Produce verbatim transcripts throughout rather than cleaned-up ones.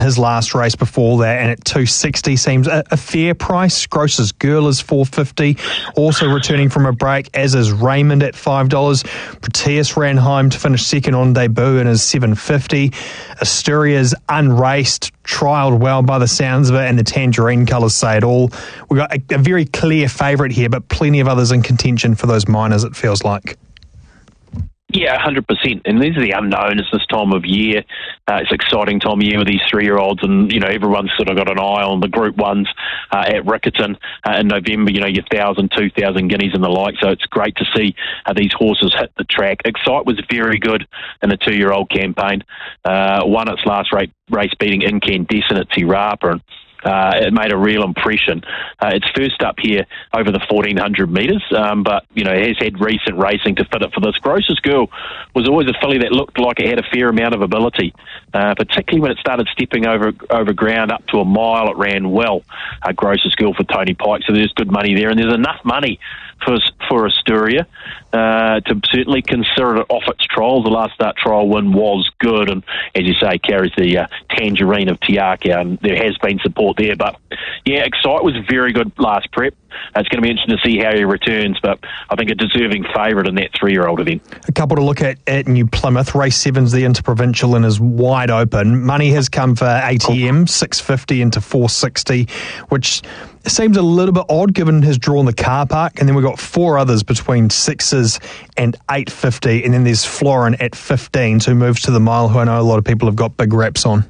his last race before that, and at two sixty seems a, a fair price. Gross's Girl is four fifty, also returning from a break, as is Raymond at five dollars. Proteus ran home to finish second on debut and is seven fifty. Asturia's unraced, trialled well by the sounds of it, and the tangerine colours say it all. We've got a, a very clear favourite here, but plenty of others in contention for those minors, it feels like. Yeah, one hundred percent. And these are the unknowns this time of year. Uh, it's an exciting time of year with these three-year-olds, and, you know, everyone's sort of got an eye on the Group ones uh, at Riccarton uh, in November, you know, your one thousand, two thousand guineas and the like. So it's great to see uh, these horses hit the track. Excite was very good in the two-year-old campaign. Uh, won its last race, race beating Incandescent at Te Rapa, and Uh, it made a real impression. Uh, it's first up here over the fourteen hundred metres, um, but, you know, it has had recent racing to fit it for this. Gross's Girl was always a filly that looked like it had a fair amount of ability, uh, particularly when it started stepping over over ground up to a mile. It ran well, uh, Gross's Girl for Tony Pike, so there's good money there, and there's enough money for for Asturia uh, to certainly consider it off its trials. The last start trial win was good, and as you say, carries the uh, tangerine of Tiaka, and there has been support there. But yeah, Excite was very good last prep. Uh, it's going to be interesting to see how he returns, but I think a deserving favourite in that three-year-old event. A couple to look at at New Plymouth. Race seven's the Interprovincial and is wide open. Money has come for A T M, six fifty into four sixty, which seems a little bit odd given his draw in the car park. And then we've got four others between sixes and eight fifty, and then there's Florin at fifteen, who moves to the mile, who I know a lot of people have got big raps on.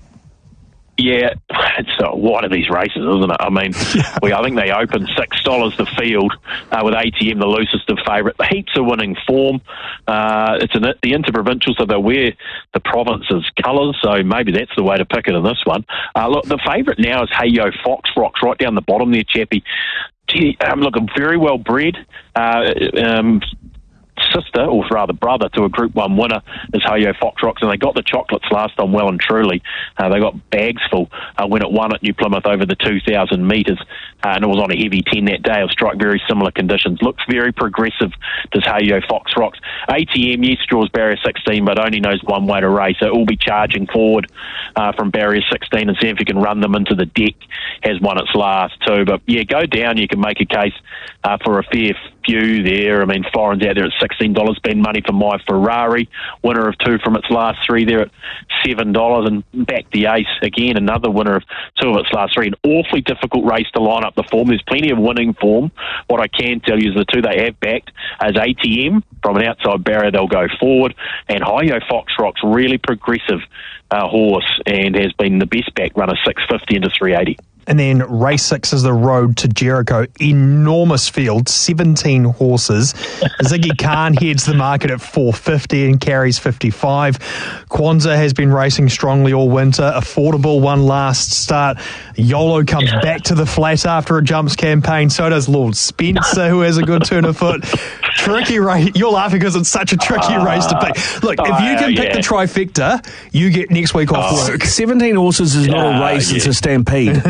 Yeah, it's uh, one of these races, isn't it? I mean, yeah. we, I think they opened six dollars the field uh, with A T M, the loosest of favourite. Heaps of winning form. Uh, it's an, the Interprovincial, so they wear the province's colours, so maybe that's the way to pick it in this one. Uh, look, the favourite now is Hey Yo Fox Rocks, right down the bottom there, Chappie. Gee, um, look, very well bred. Uh, um, sister, or rather brother, to a Group one winner is Hey Yo Fox Rocks, and they got the chocolates last time well and truly. Uh, they got bags full uh, when it won at New Plymouth over the two thousand metres, uh, and it was on a heavy ten that day. It'll strike very similar conditions. Looks very progressive, does Hey Yo Fox Rocks. A T M, yes, draws barrier sixteen, but only knows one way to race, so it will be charging forward uh, from barrier sixteen and see if you can run them into the deck. Has won its last two, but yeah, go down, you can make a case uh, for a fair few there. I mean, Florin's out there at sixteen dollars, spend money for My Ferrari, winner of two from its last three there at seven dollars, and back the ace again, another winner of two of its last three. An awfully difficult race to line up the form. There's plenty of winning form. What I can tell you is the two they have backed as A T M from an outside barrier, they'll go forward, and Hey Yo Fox Rocks, really progressive uh, horse, and has been the best back runner, six fifty into three eighty. And then race six is the Road to Jericho. Enormous field, seventeen horses. Ziggy Khan heads the market at four fifty and carries fifty-five. Kwanzaa has been racing strongly all winter. Affordable one last start. YOLO comes back to the flat after a jumps campaign. So does Lord Spencer, who has a good turn of foot. Tricky race. You're laughing because it's such a tricky uh, race to pick. Look, if you can pick uh, yeah. the trifecta, you get next week off oh. work. seventeen horses is not uh, a race, yeah. it's a stampede.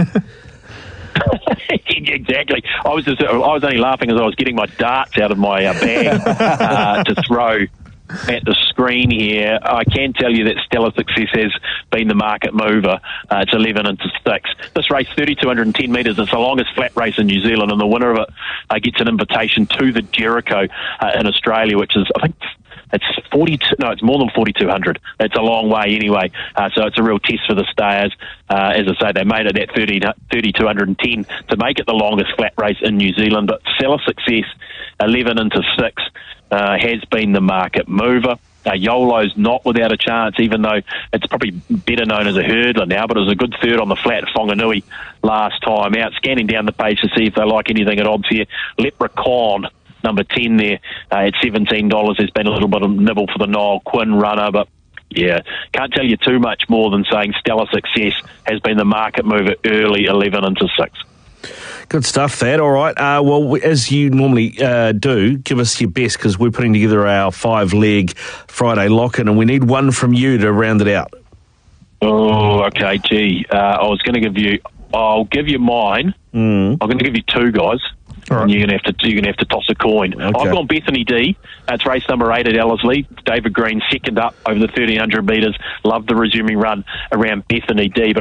Exactly. I was just, I was only laughing as I was getting my darts out of my uh, bag uh, to throw at the screen here. I can tell you that Stellar Success has been the market mover. Uh, it's eleven into six. This race, three thousand two hundred ten metres. It's the longest flat race in New Zealand, and the winner of it uh, gets an invitation to the Jericho uh, in Australia, which is, I think, it's forty-two. No, it's more than forty-two hundred. It's a long way anyway. Uh, so it's a real test for the stayers. Uh, as I say, they made it at thirty, thirty-two ten to make it the longest flat race in New Zealand. But Stellar Success, eleven into six, uh, has been the market mover. Uh, YOLO's not without a chance, even though it's probably better known as a hurdler now, but it was a good third on the flat at Whanganui last time out. Scanning down the page to see if they like anything at odds here. Leprechaun, number ten there uh, at seventeen dollars. There's been a little bit of nibble for the Niall Quinn runner, but yeah, can't tell you too much more than saying Stellar Success has been the market mover early, eleven into six. Good stuff, Thad. All right. Uh, well, as you normally uh, do, give us your best, because we're putting together our five-leg Friday lock-in, and we need one from you to round it out. Oh, okay. Gee, uh, I was going to give you... I'll give you mine. Mm. I'm going to give you two, guys. Right. And you're gonna have to you're gonna have to toss a coin. Okay. I've gone Bethany D. That's race number eight at Ellerslie. David Green second up over the thirteen hundred metres. Love the resuming run around Bethany D. But